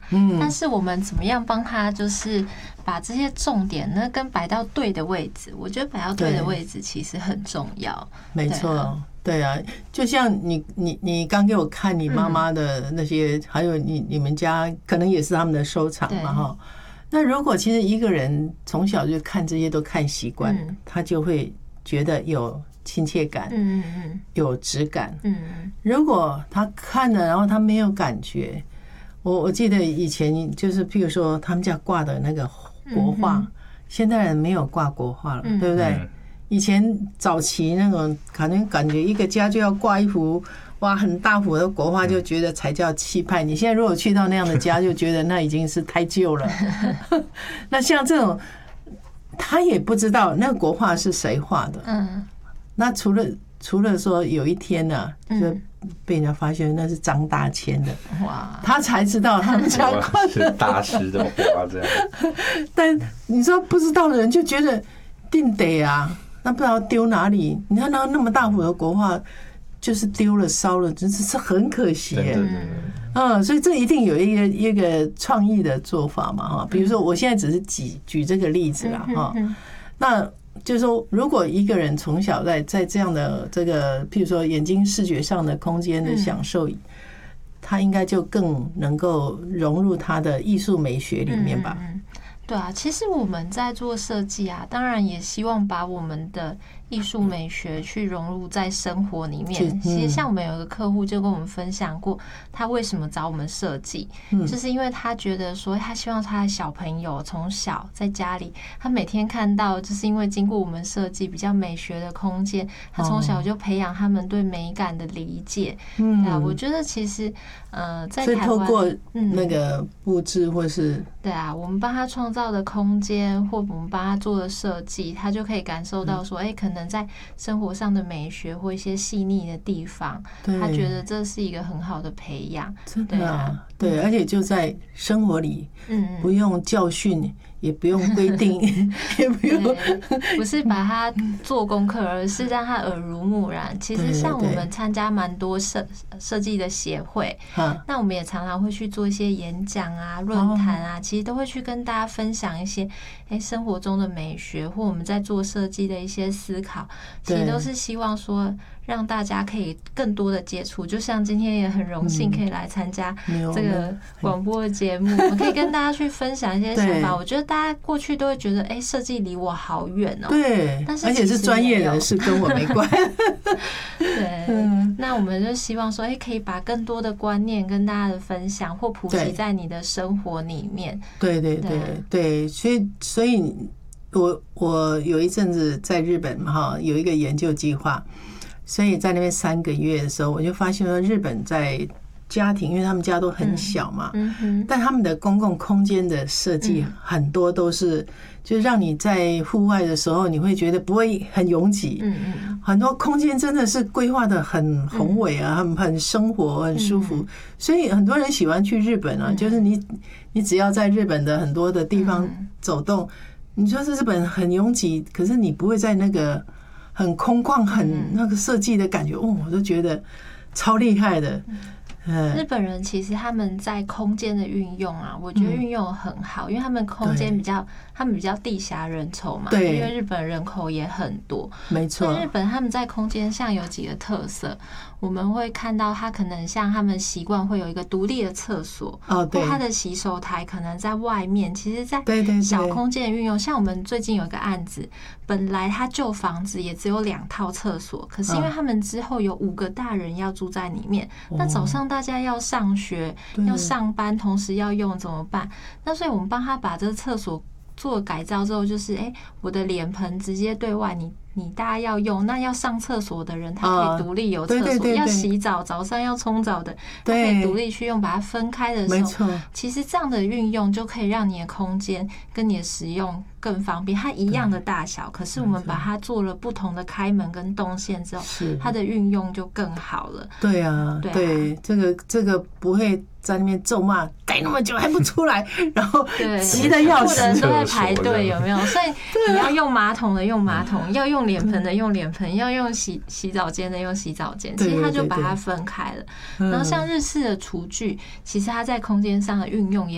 但是我们怎么样帮他就是把这些重点呢跟摆到对的位置？我觉得摆到对的位置其实很重要。 没错，对啊，就像你刚给我看你妈妈的那些，还有你们家可能也是他们的收藏嘛哈。那如果其实一个人从小就看这些都看习惯，他就会觉得有亲切感，有质感。如果他看了然后他没有感觉，我记得以前就是譬如说他们家挂的那个国画，现代人没有挂国画了，对不对？以前早期那种可能感觉一个家就要挂一幅哇很大幅的国画，就觉得才叫气派。你现在如果去到那样的家，就觉得那已经是太旧了。那像这种他也不知道那个国画是谁画的，那除了说有一天呢，就被人家发现那是张大千的，哇，他才知道他们家挂的大师的画这样。 但你说不知道的人就觉得定得啊，那不知道丢哪里？你看那么大幅的国画，就是丢了烧了，真是很可惜耶。所以这一定有一个创意的做法嘛哈。比如说我现在只是举这个例子啦哈，那。就是说，如果一个人从小在这样的这个，譬如说眼睛视觉上的空间的享受，他应该就更能够融入他的艺术美学里面吧。 对啊，其实我们在做设计啊，当然也希望把我们的艺术美学去融入在生活里面。其实像我们有一个客户就跟我们分享过，他为什么找我们设计，就是因为他觉得说他希望他的小朋友从小在家里，他每天看到就是因为经过我们设计比较美学的空间，他从小就培养他们对美感的理解。我觉得其实在台湾，所以透过那个布置或是对啊，我们帮他创造的空间，或我们帮他做的设计，他就可以感受到说，可能在生活上的美学或一些细腻的地方，他觉得这是一个很好的培养。 真的啊，对，而且就在生活里，不用教训，也不用规定，也不用， 不是把他做功课，而是让他耳濡目染。其实像我们参加蛮多设计的协会，那我们也常常会去做一些演讲啊、论坛啊，其实都会去跟大家分享一些生活中的美学，或我们在做设计的一些思考，其实都是希望说让大家可以更多的接触。就像今天也很荣幸可以来参加这个广播的节目，我可以跟大家去分享一些想法。我觉得大家过去都会觉得设计离我好远哦， 对，但是而且是专业人士，跟我没关。 对，那我们就希望说可以把更多的观念跟大家的分享或普及在你的生活里面。 对，所以我有一阵子在日本哈，有一个研究计划，所以在那边3个月的时候，我就发现说日本在家庭，因为他们家都很小嘛，但他们的公共空间的设计很多都是，就是让你在户外的时候，你会觉得不会很拥挤，很多空间真的是规划的很宏伟啊，很生活，很舒服，所以很多人喜欢去日本啊，就是你只要在日本的很多的地方走动，你说是日本很拥挤，可是你不会在那个很空旷、很那个设计的感觉，我都觉得超厉害的。 日本人其实他们在空间的运用啊，我觉得运用很好，因为他们空间他们比较地狭人稠嘛，因为日本人口也很多， 没错。 日本他们在空间上有几个特色，我们会看到他可能像他们习惯会有一个独立的厕所，或他的洗手台可能在外面。其实，在小空间的运用，像我们最近有一个案子，本来他旧房子也只有2套厕所，可是因为他们之后有5个大人要住在里面，那早上大家要上学、要上班，同时要用怎么办？那所以我们帮他把这个厕所做改造之后，就是我的脸盆直接对外，你大家要用，那要上厕所的人他可以独立有厕所，要洗澡早上要冲澡的他可以独立去用，把它分开的时候，其实这样的运用就可以让你的空间跟你的使用更方便。它一样的大小，可是我们把它做了不同的开门跟动线之后，它的运用就更好了。 对啊，对，这个不会在那边咒骂，改那么久还不出来，然后急得要死， 人都在排队，有没有？所以你要用马桶的用马桶，要用脸盆的用脸盆，要用洗澡间的用洗澡间，其实他就把它分开了。然后像日式的厨具，其实它在空间上的运用也